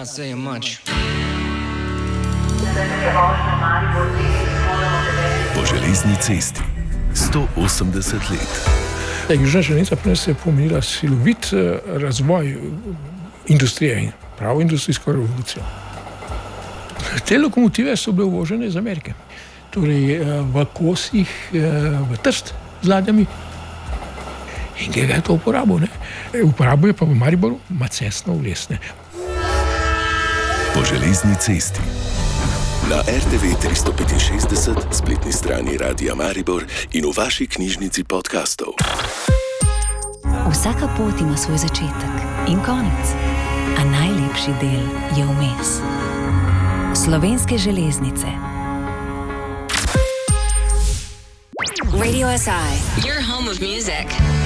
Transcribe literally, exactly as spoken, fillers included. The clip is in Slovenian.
not saying much. Po železni cesti sto osemdeset let. Južna železnica pri nas je pomenila silovit razvoj industrije, pravo industrijsko revolucijo. Te lokomotive so bile uvožene iz Amerike, torej v kosih, v Trst z ladjami. In kje je to uporabil? Ne? Uporabil je pa v Mariboru macesno vlesne. Po železni cesti. Na er te ve tristo petinšestdeset, spletni strani Radia Maribor in v vaši knjižnici podcastov. Vsaka pot ima svoj začetek in konec, a najlepši del je vmes. Slovenske železnice. Radio S I, your home of music.